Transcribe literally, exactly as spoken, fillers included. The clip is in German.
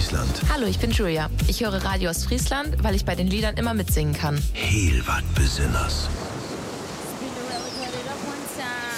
Ostfriesland. Hallo, ich bin Julia. Ich höre Radio Ostfriesland, weil ich bei den Liedern immer mitsingen kann. Heel wat Besinners. Spin the really cut it up one time.